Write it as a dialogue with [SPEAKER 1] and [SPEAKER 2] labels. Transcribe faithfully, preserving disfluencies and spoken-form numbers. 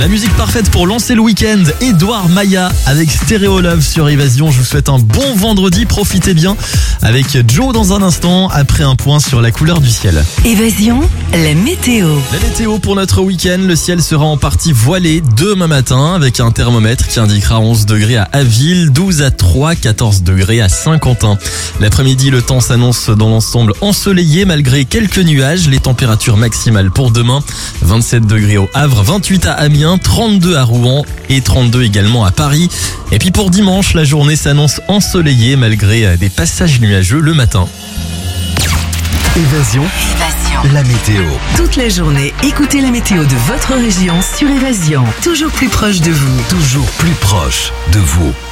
[SPEAKER 1] La musique parfaite pour lancer le week-end, Edouard Maya avec Stereo Love sur Évasion. Je vous souhaite un bon vendredi, profitez bien avec Joe dans un instant après un point sur la couleur du ciel.
[SPEAKER 2] Évasion, la météo.
[SPEAKER 1] La météo pour notre week-end, le ciel sera en partie voilé demain matin avec un thermomètre qui indiquera onze degrés à Aville, douze à Troyes, quatorze degrés à Saint-Quentin. L'après-midi, le temps s'annonce dans l'ensemble ensoleillé malgré quelques nuages. Les températures maximales pour demain, vingt-sept degrés au Havre, vingt-huit à Amiens, trente-deux à Rouen et trente-deux également à Paris. Et puis pour dimanche, la journée s'annonce ensoleillée malgré des passages nuageux le matin.
[SPEAKER 3] Évasion,
[SPEAKER 2] Évasion.
[SPEAKER 3] la météo.
[SPEAKER 2] Toute la journée, écoutez la météo de votre région sur Évasion. Toujours plus proche de vous.
[SPEAKER 3] Toujours plus proche de vous.